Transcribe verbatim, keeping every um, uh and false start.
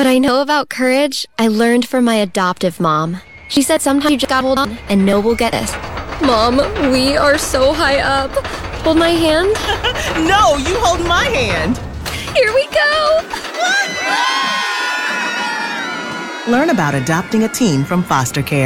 What I know about courage, I learned from my adoptive mom. She said sometimes you just gotta hold on and know we'll get this. Mom, we are so high up. Hold my hand. No, you hold my hand. Here we go. Learn about adopting a teen from foster care.